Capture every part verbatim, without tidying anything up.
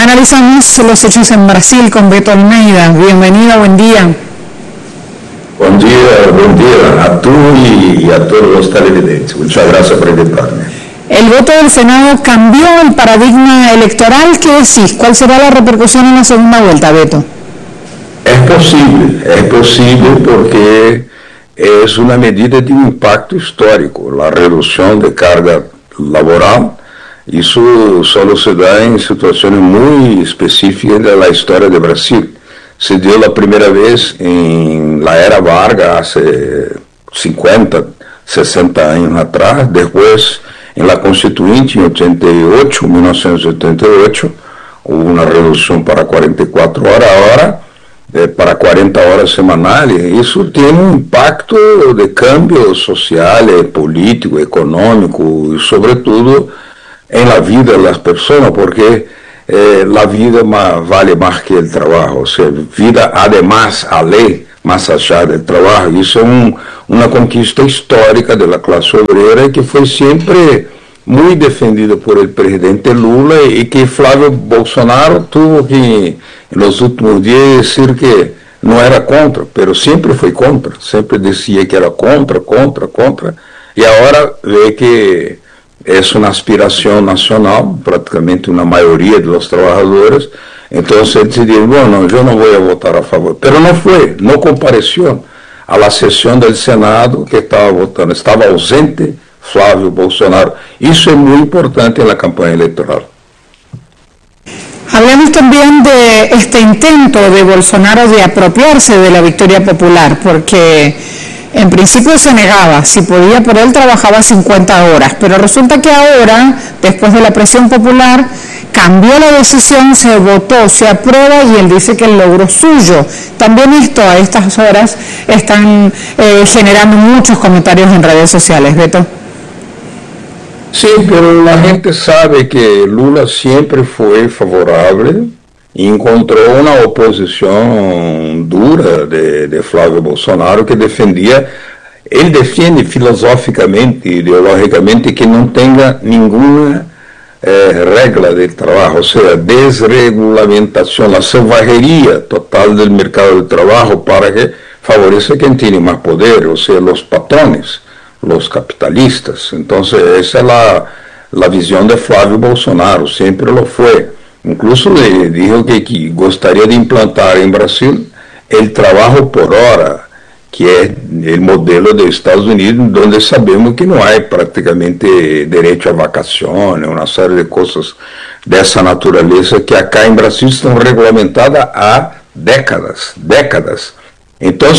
Analizamos los hechos en Brasil con Beto Almeida. Bienvenido, buen día. Buen día, buen día a tú y a todos los televidentes. Muchas gracias por invitarme. El voto del Senado cambió el paradigma electoral. ¿Qué decís? ¿Cuál será la repercusión en la segunda vuelta, Beto? Es posible, es posible porque es una medida de impacto histórico, la reducción de carga laboral. Eso solo se da en situaciones muy específicas de la historia de Brasil. Se dio la primera vez en la era Vargas, hace cincuenta, sesenta años atrás. Después, en la Constituinte, en ochenta y ocho, mil novecientos ochenta y ocho, hubo una reducción para cuarenta y cuatro horas, ahora eh, para cuarenta horas semanales. Eso tiene un impacto de cambios sociales, políticos, económicos y sobre todo en la vida de las personas, porque eh, la vida más, vale más que el trabajo, o sea, vida además a ley, más allá del trabajo. Y eso es un, una conquista histórica de la clase obrera que fue siempre muy defendida por el presidente Lula y que Flávio Bolsonaro tuvo que en los últimos días decir que no era contra, pero siempre fue contra, siempre decía que era contra, contra, contra, y ahora ve que es una aspiración nacional, prácticamente una mayoría de los trabajadores. Entonces él decidió, bueno, yo no voy a votar a favor, pero no fue, no compareció a la sesión del Senado que estaba votando, estaba ausente Flávio Bolsonaro. Eso es muy importante en la campaña electoral. Hablamos también de este intento de Bolsonaro de apropiarse de la victoria popular, porque en principio se negaba, si podía por él trabajaba cincuenta horas, pero resulta que ahora, después de la presión popular, cambió la decisión, se votó, se aprueba y él dice que el logro es suyo. También esto a estas horas están eh, generando muchos comentarios en redes sociales, Beto. Sí, pero la gente sabe que Lula siempre fue favorable y encontró una oposición dura de, de Flávio Bolsonaro que defendía, él defiende filosóficamente, ideológicamente que no tenga ninguna eh, regla del trabajo, o sea, desregulamentación, la salvajería total del mercado del trabajo para que favorezca a quien tiene más poder, o sea, los patrones, los capitalistas. Entonces esa es la, la visión de Flávio Bolsonaro, siempre lo fue. Incluso le dijo que, que gostaria de implantar em Brasil el trabalho por hora, que é o modelo dos Estados Unidos, onde sabemos que não há praticamente direito a vacações, uma série de coisas dessa natureza que acá em Brasil estão regulamentadas há décadas, décadas. Então,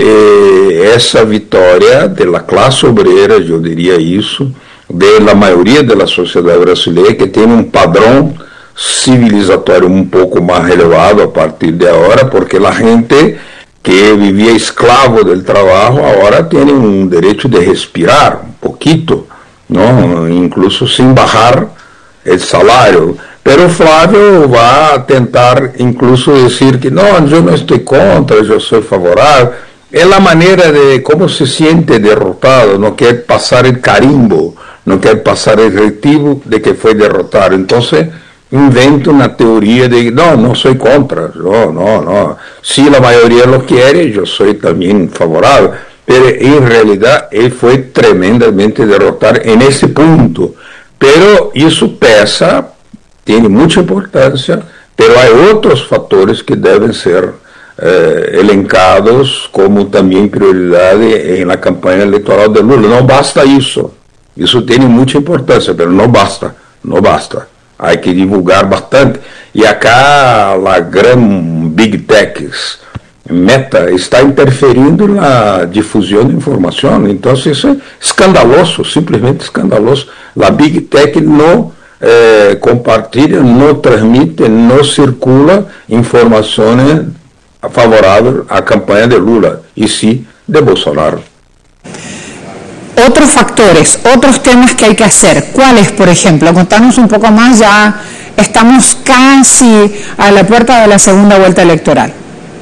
eh, essa vitória da classe obrera, eu diria isso, da maioria da sociedade brasileira, que tem um padrão civilizatório um pouco mais elevado a partir de agora, porque a gente que vivia esclavo do trabalho agora tem um direito de respirar um pouquito, não? Incluso sem bajar o salário. Pero Flávio vai tentar incluso dizer que não, eu não estou contra, eu sou favorável. É a maneira de como se sente derrotado, não quer passar o carimbo, não quer passar o recibo de que foi derrotado. Então inventa una teoría de, no, no soy contra, no, no, no, si la mayoría lo quiere, yo soy también favorable, pero en realidad él fue tremendamente derrotado en ese punto, pero eso pesa, tiene mucha importancia, pero hay otros factores que deben ser eh, elencados como también prioridad en la campaña electoral de Lula. No basta eso, eso tiene mucha importancia, pero no basta, no basta. Hay que divulgar bastante. Y acá la gran Big Techs, Meta, está interferindo na difusión de información. Entonces eso es escandaloso, simplesmente escandaloso. La Big Tech no eh, compartilha, no transmite, no circula informaciones favorables à campanha de Lula, y sí de Bolsonaro. Otros factores, otros temas que hay que hacer. ¿Cuáles, por ejemplo? Contanos un poco más, ya estamos casi a la puerta de la segunda vuelta electoral.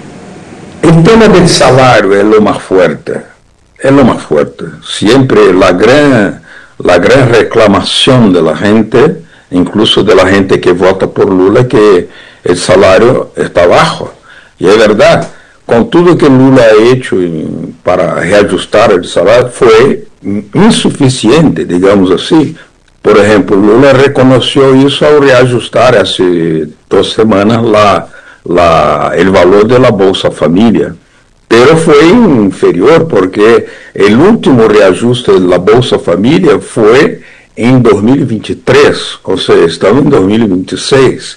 El tema del salario es lo más fuerte, es lo más fuerte. Siempre la gran, la gran reclamación de la gente incluso de la gente que vota por Lula, que el salario está bajo. Y es verdad, con todo que Lula ha hecho para reajustar el salario, fue insuficiente, digamos así. Por ejemplo, Lula reconoció eso al reajustar hace dos semanas la, la, el valor de la Bolsa Familia. Pero fue inferior porque el último reajuste de la Bolsa Familia fue en dos mil veintitrés, o sea, estamos en dos mil veintiséis.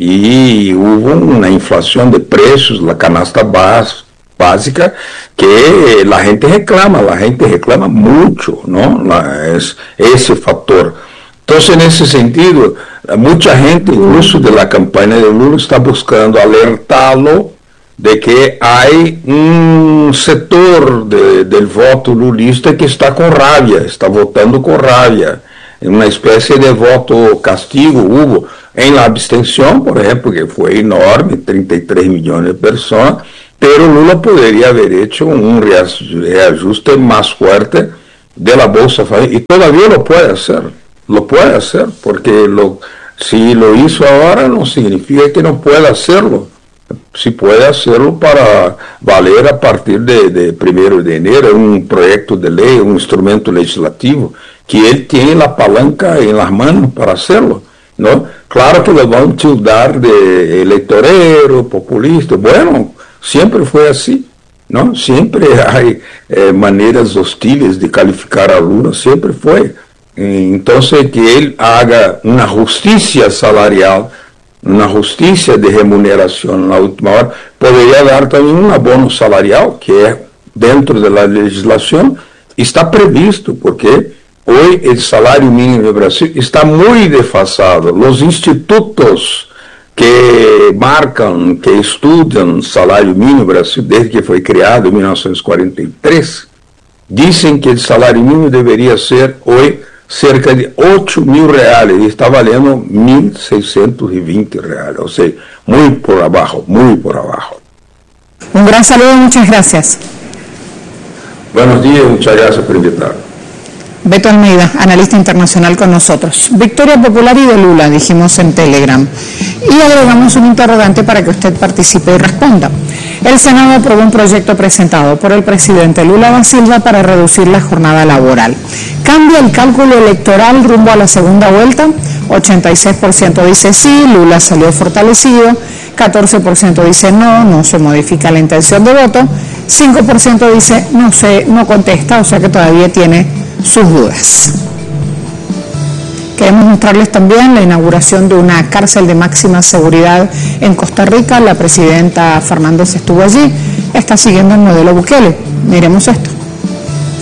Y hubo una inflación de precios, la canasta básica, que la gente reclama, la gente reclama mucho, ¿no? La, es, ese factor. Entonces, en ese sentido, mucha gente, incluso de la campaña de Lula, está buscando alertarlo de que hay un sector de, del voto lulista que está con rabia, está votando con rabia, una especie de voto castigo hubo en la abstención, por ejemplo, que fue enorme, treinta y tres millones de personas, pero Lula podría haber hecho un reajuste más fuerte de la Bolsa Familia, y todavía lo puede hacer, lo puede hacer, porque lo, si lo hizo ahora no significa que no pueda hacerlo. Si puede hacerlo para valer a partir de, de primero de enero, un proyecto de ley, un instrumento legislativo, que él tiene la palanca en las manos para hacerlo, ¿no? Claro que lo van a tildar de electorero, populista, bueno, siempre fue así, ¿no? Siempre hay eh, maneras hostiles de calificar a Lula, siempre fue. Entonces, que él haga una justicia salarial, una justicia de remuneración en la última hora, podría dar también un abono salarial, que es dentro de la legislación, está previsto, porque hoy el salario mínimo de Brasil está muy desfasado. Los institutos que marcan, que estudian salario mínimo de Brasil, desde que fue creado en mil novecientos cuarenta y tres, dicen que el salario mínimo debería ser hoy cerca de ocho mil reales y está valiendo mil seiscientos veinte reales, o sea, muy por abajo, muy por abajo. Un gran saludo, muchas gracias. Buenos días, muchas gracias por invitarme. Beto Almeida, analista internacional con nosotros. Victoria popular y de Lula, dijimos en Telegram. Y agregamos un interrogante para que usted participe y responda. El Senado aprobó un proyecto presentado por el presidente Lula da Silva para reducir la jornada laboral. ¿Cambia el cálculo electoral rumbo a la segunda vuelta? ochenta y seis por ciento dice sí, Lula salió fortalecido. catorce por ciento dice no, no se modifica la intención de voto. cinco por ciento dice no sé, no contesta, o sea que todavía tiene sus dudas. Queremos mostrarles también la inauguración de una cárcel de máxima seguridad en Costa Rica. La presidenta Fernández estuvo allí, está siguiendo el modelo Bukele. Miremos esto.